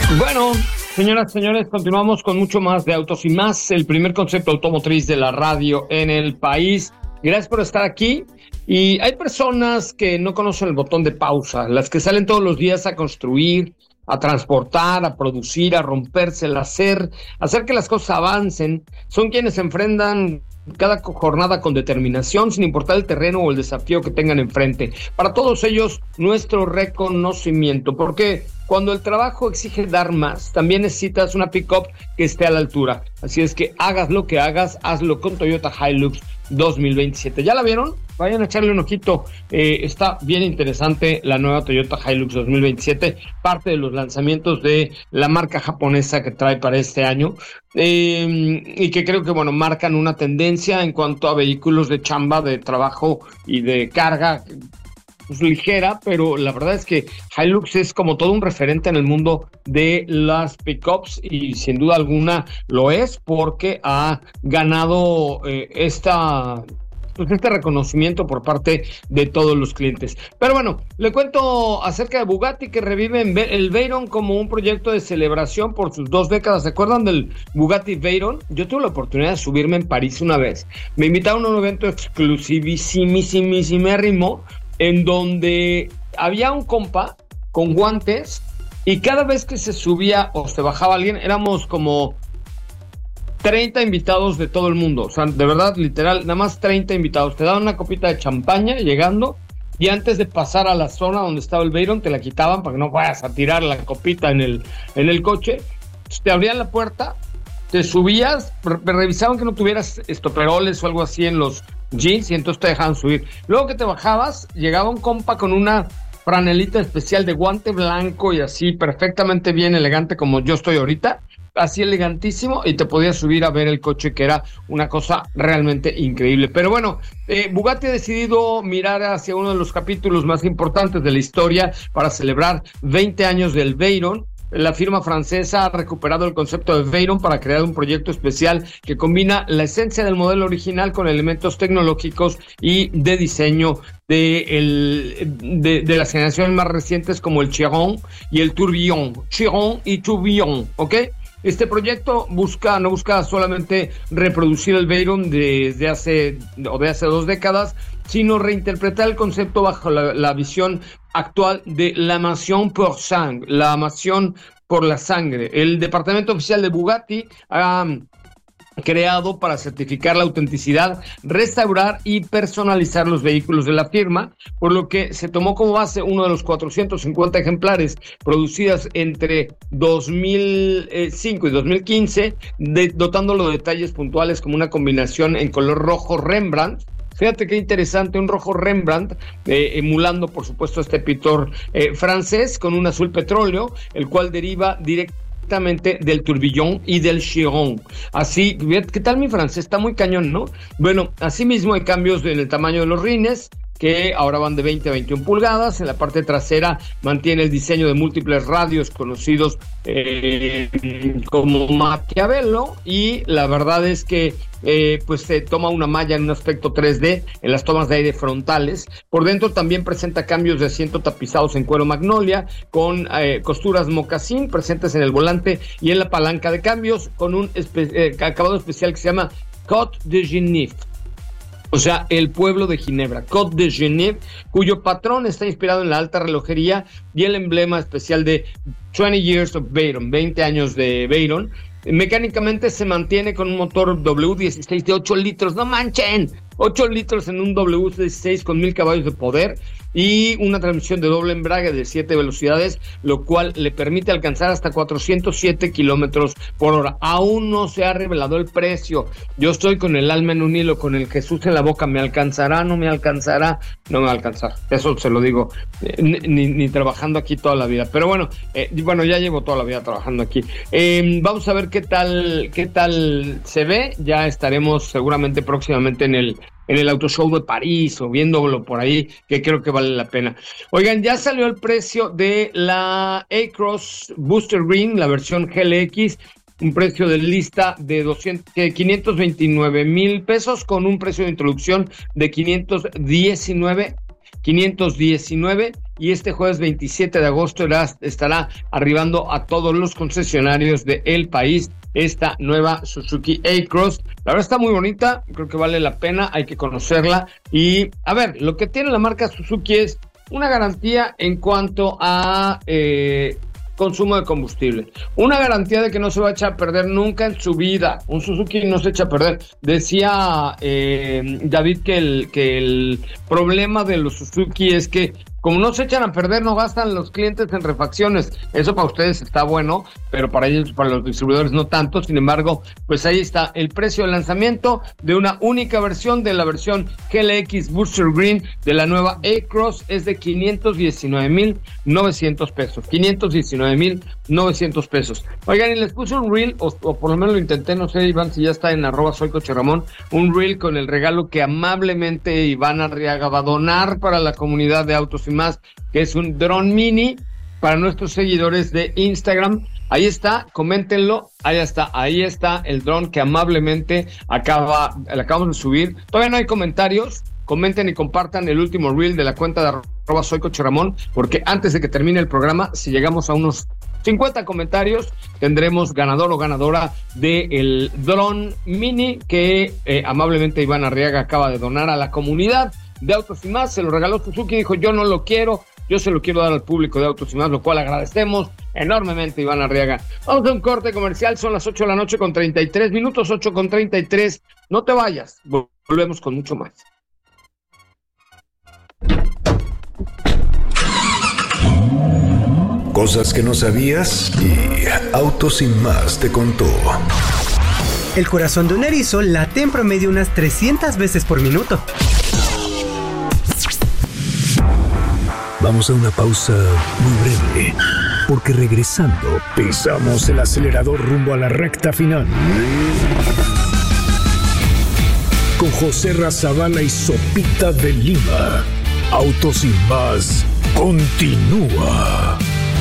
Bueno, señoras y señores, continuamos con mucho más de Autos y Más, el primer concepto automotriz de la radio en el país. Gracias por estar aquí. Y hay personas que no conocen el botón de pausa, las que salen todos los días a construir, a transportar, a producir, a romperse el hacer que las cosas avancen. Son quienes se enfrentan cada jornada con determinación, sin importar el terreno o el desafío que tengan enfrente. Para todos ellos, nuestro reconocimiento, porque cuando el trabajo exige dar más, también necesitas una pick-up que esté a la altura. Así es que hagas lo que hagas, hazlo con Toyota Hilux 2027. ¿Ya la vieron? Vayan a echarle un ojito. Está bien interesante la nueva Toyota Hilux 2027, parte de los lanzamientos de la marca japonesa que trae para este año, y que creo que, bueno, marcan una tendencia en cuanto a vehículos de chamba, de trabajo y de carga, pues ligera, pero la verdad es que Hilux es como todo un referente en el mundo de las pickups y sin duda alguna lo es porque ha ganado este reconocimiento por parte de todos los clientes. Pero bueno, le cuento acerca de Bugatti, que revive el Veyron como un proyecto de celebración por sus 2 décadas. ¿Se acuerdan del Bugatti Veyron? Yo tuve la oportunidad de subirme en París una vez. Me invitaron a un evento exclusivísimo en donde había un compa con guantes y cada vez que se subía o se bajaba alguien, éramos como 30 invitados de todo el mundo, o sea, de verdad, literal, nada más 30 invitados. Te daban una copita de champaña llegando y antes de pasar a la zona donde estaba el Veyron te la quitaban para que no vayas a tirar la copita en el coche. Te abrían la puerta, te subías, revisaban que no tuvieras estoperoles o algo así en los jeans y entonces te dejaban subir. Luego que te bajabas, llegaba un compa con una franelita especial de guante blanco y así perfectamente bien elegante como yo estoy ahorita, así elegantísimo, y te podías subir a ver el coche, que era una cosa realmente increíble. Pero bueno, Bugatti ha decidido mirar hacia uno de los capítulos más importantes de la historia para celebrar 20 años del Veyron. La firma francesa ha recuperado el concepto de Veyron para crear un proyecto especial que combina la esencia del modelo original con elementos tecnológicos y de diseño de las generaciones más recientes como el Chiron y el Tourbillon. Chiron y Tourbillon, ¿ok? Este proyecto no busca solamente reproducir el Veyron de hace 2 décadas, sino reinterpretar el concepto bajo la visión actual de la mansión pour sang, la mansión por la sangre. El departamento oficial de Bugatti ha creado para certificar la autenticidad, restaurar y personalizar los vehículos de la firma, por lo que se tomó como base uno de los 450 ejemplares producidas entre 2005 y 2015, dotándolo de detalles puntuales como una combinación en color rojo Rembrandt. Fíjate qué interesante, un rojo Rembrandt, emulando por supuesto este pintor francés, con un azul petróleo, el cual deriva directamente del Tourbillon y del Chiron. Así, ¿qué tal mi francés? Está muy cañón, ¿no? Bueno, asimismo hay cambios en el tamaño de los rines, que ahora van de 20 a 21 pulgadas. En la parte trasera mantiene el diseño de múltiples radios conocidos como Maquiavelo, y la verdad es que pues se toma una malla en un aspecto 3D en las tomas de aire frontales. Por dentro también presenta cambios de asiento tapizados en cuero magnolia, con costuras mocasín presentes en el volante y en la palanca de cambios, con un acabado especial que se llama Côte de Genève. O sea, el pueblo de Ginebra, Côte de Genève, cuyo patrón está inspirado en la alta relojería y el emblema especial de 20 Years of Veyron, 20 años de Veyron. Mecánicamente se mantiene con un motor W16 de 8 litros, no manchen, 8 litros en un W16 con 1000 caballos de poder y una transmisión de doble embrague de 7 velocidades, lo cual le permite alcanzar hasta 407 kilómetros por hora. Aún no se ha revelado el precio. Yo estoy con el alma en un hilo, con el Jesús en la boca. ¿Me alcanzará? ¿No me alcanzará? No me va a alcanzar. Eso se lo digo, ni trabajando aquí toda la vida. Pero bueno, ya llevo toda la vida trabajando aquí. Vamos a ver qué tal se ve. Ya estaremos seguramente próximamente en el Auto Show de París o viéndolo por ahí, que creo que vale la pena. Oigan, ya salió el precio de la A-Cross Booster Green, la versión GLX, un precio de lista de 529 pesos con un precio de introducción de 519. y este jueves 27 de agosto estará arribando a todos los concesionarios del país esta nueva Suzuki A-Cross. La verdad está muy bonita, creo que vale la pena, hay que conocerla. Y a ver, lo que tiene la marca Suzuki es una garantía en cuanto a consumo de combustible, una garantía de que no se va a echar a perder nunca en su vida. Un Suzuki no se echa a perder. Decía David que el problema de los Suzuki es que como no se echan a perder, no gastan los clientes en refacciones. Eso para ustedes está bueno, pero para ellos, para los distribuidores no tanto. Sin embargo, pues ahí está el precio de lanzamiento de una única versión, de la versión GLX Booster Green de la nueva A-Cross, es de 519,900 pesos. 519,900 pesos. Oigan, y les puse un reel, o por lo menos lo intenté, no sé, Iván, si ya está en @soycocheramón, un reel con el regalo que amablemente Iván Arriaga va a donar para la comunidad de Autos y Más, que es un dron mini para nuestros seguidores de Instagram. Ahí está, coméntenlo, ahí está el dron que amablemente le acabamos de subir. Todavía no hay comentarios, comenten y compartan el último reel de la cuenta de @soycocheramón, porque antes de que termine el programa, si llegamos a unos 50 comentarios, tendremos ganador o ganadora del dron mini que amablemente Iván Arriaga acaba de donar a la comunidad de Autos y Más. Se lo regaló Suzuki, dijo yo no lo quiero, yo se lo quiero dar al público de Autos y Más, lo cual agradecemos enormemente, Iván Arriaga. Vamos a un corte comercial, son las 8 de la noche con 33 minutos, 8:33. No te vayas, volvemos con mucho más. Cosas que no sabías y Autos y Más te contó. El corazón de un erizo late en promedio unas 300 veces por minuto. Vamos a una pausa muy breve, porque regresando pisamos el acelerador rumbo a la recta final. Con José Razabala y Sopita de Lima. Autos y Más continúa.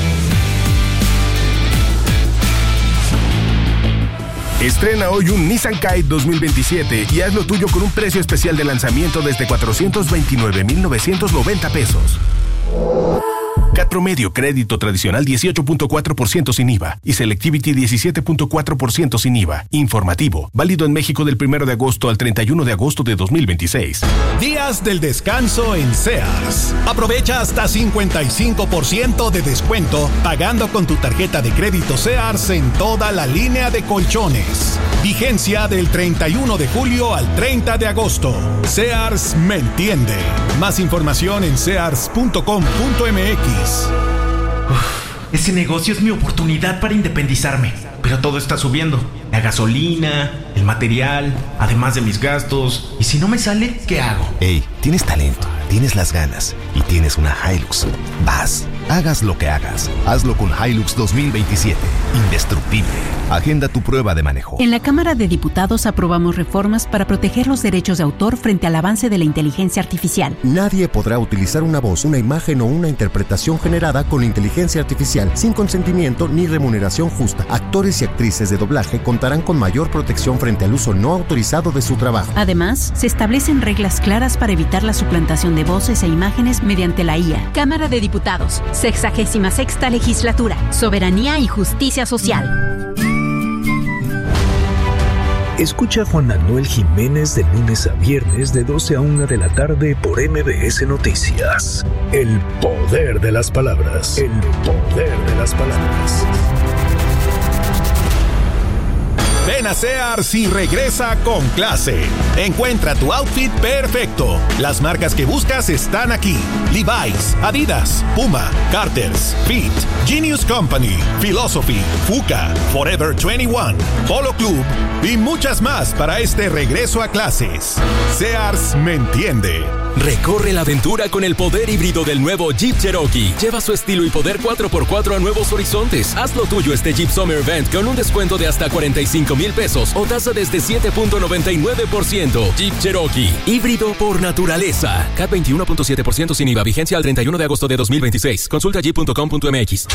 Estrena hoy un Nissan Kite 2027 y haz lo tuyo con un precio especial de lanzamiento desde 429,990 pesos. CAT promedio, crédito tradicional 18.4% sin IVA y Selectivity 17.4% sin IVA. Informativo, válido en México del 1 de agosto al 31 de agosto de 2026. Días del descanso en Sears. Aprovecha hasta 55% de descuento pagando con tu tarjeta de crédito Sears en toda la línea de colchones. Vigencia del 31 de julio al 30 de agosto. Sears me entiende. Más información en sears.com.mx. Ese negocio es mi oportunidad para independizarme, pero todo está subiendo. La gasolina, el material, además de mis gastos. ¿Y si no me sale, qué hago? Hey, tienes talento, tienes las ganas y tienes una Hilux. Vas, hagas lo que hagas, hazlo con Hilux 2027. Indestructible. Agenda tu prueba de manejo. En la Cámara de Diputados aprobamos reformas para proteger los derechos de autor frente al avance de la inteligencia artificial. Nadie podrá utilizar una voz, una imagen o una interpretación generada con inteligencia artificial sin consentimiento ni remuneración justa. Actores y actrices de doblaje contarán con mayor protección frente al uso no autorizado de su trabajo. Además, se establecen reglas claras para evitar la suplantación de voces e imágenes mediante la IA. Cámara de Diputados, 66ª Legislatura, Soberanía y Justicia Social. Escucha a Juan Manuel Jiménez de lunes a viernes de 12 a 1 de la tarde por MBS Noticias. El poder de las palabras. El poder de las palabras. Ven a Sears y regresa con clase. Encuentra tu outfit perfecto. Las marcas que buscas están aquí: Levi's, Adidas, Puma, Carter's, Fit, Genius Company, Philosophy, Fuka, Forever 21, Polo Club y muchas más para este regreso a clases. Sears me entiende. Recorre la aventura con el poder híbrido del nuevo Jeep Cherokee. Lleva su estilo y poder 4x4 a nuevos horizontes. Haz lo tuyo este Jeep Summer Event con un descuento de hasta 45,000 pesos o tasa desde 7.99%. Jeep Cherokee, híbrido por naturaleza. CAT 21.7% sin IVA. Vigencia al 31 de agosto de 2026. Consulta jeep.com.mx.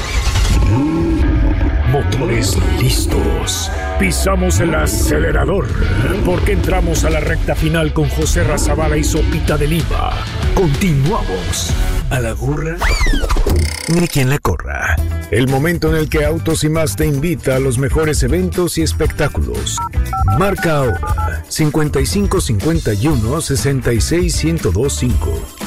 Motores listos. Pisamos el acelerador porque entramos a la recta final con José Razabala y Sopita de Lima. Continuamos. a la burra, ni quien la corra. El momento en el que Autos y Más te invita a los mejores eventos y espectáculos. Marca ahora 5551 66 1025.